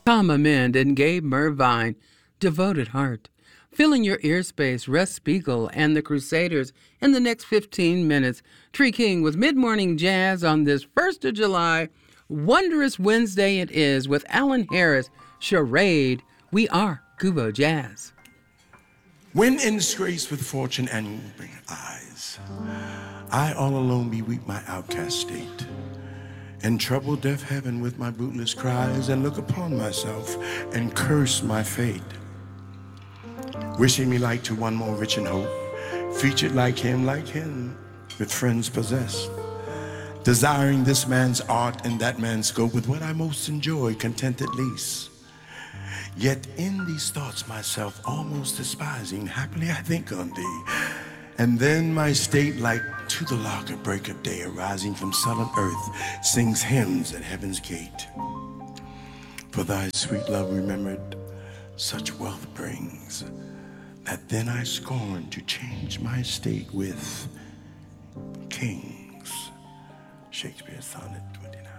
Tom Amend and Gabe Mervine, Devoted Heart. Filling your ear space, Russ Spiegel and the Crusaders in the next 15 minutes. Tree King with Mid-Morning Jazz on this 1st of July. Wondrous Wednesday it is with Alan Harris, Charade. We are Kubo Jazz. When in disgrace with fortune and eyes, I all alone beweep my outcast state, and trouble deaf heaven with my bootless cries, and look upon myself and curse my fate. Wishing me like to one more rich in hope, featured like him, with friends possessed. Desiring this man's art and that man's scope, with what I most enjoy, content at least. Yet in these thoughts myself almost despising, happily I think on thee. And then my state, like to the lark at break of day, arising from sullen earth, sings hymns at heaven's gate. For thy sweet love remembered, such wealth brings, that then I scorn to change my state with kings. Shakespeare, Sonnet 29.